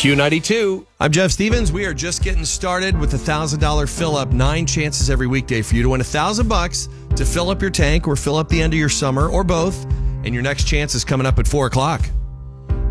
Q92. I'm Jeff Stevens. We are just getting started with the $1,000 fill up. 9 chances every weekday for you to win $1,000 to fill up your tank or fill up the end of your summer or both. And your next chance is coming up at 4 o'clock.